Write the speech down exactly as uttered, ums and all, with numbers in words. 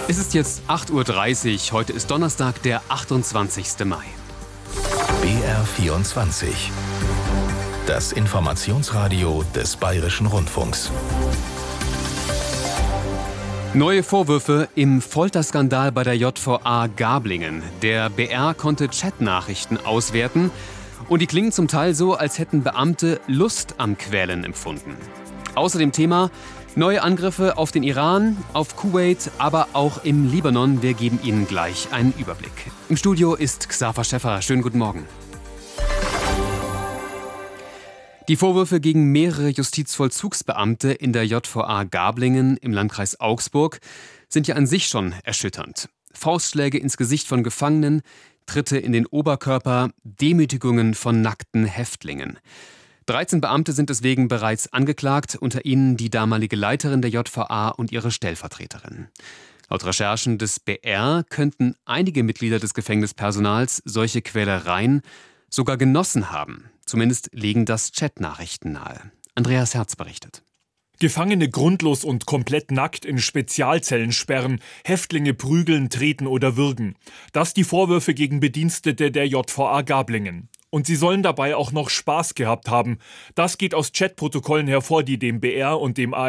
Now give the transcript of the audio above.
Es ist jetzt acht Uhr dreißig. Heute ist Donnerstag, der achtundzwanzigste Mai. B R vierundzwanzig. Das Informationsradio des Bayerischen Rundfunks. Neue Vorwürfe im Folterskandal bei der J V A Gablingen. Der B R konnte Chatnachrichten auswerten und die klingen zum Teil so, als hätten Beamte Lust am Quälen empfunden. Außerdem Thema neue Angriffe auf den Iran, auf Kuwait, aber auch im Libanon. Wir geben Ihnen gleich einen Überblick. Im Studio ist Xaver Schäffer. Schönen guten Morgen. Die Vorwürfe gegen mehrere Justizvollzugsbeamte in der J V A Gablingen im Landkreis Augsburg sind ja an sich schon erschütternd. Faustschläge ins Gesicht von Gefangenen, Tritte in den Oberkörper, Demütigungen von nackten Häftlingen. dreizehn Beamte sind deswegen bereits angeklagt, unter ihnen die damalige Leiterin der J V A und ihre Stellvertreterin. Laut Recherchen des B R könnten einige Mitglieder des Gefängnispersonals solche Quälereien sogar genossen haben. Zumindest legen das Chatnachrichten nahe. Andreas Herz berichtet. Gefangene grundlos und komplett nackt in Spezialzellen sperren, Häftlinge prügeln, treten oder würgen. Das die Vorwürfe gegen Bedienstete der J V A Gablingen. Und sie sollen dabei auch noch Spaß gehabt haben. Das geht aus Chatprotokollen hervor, die dem B R und dem A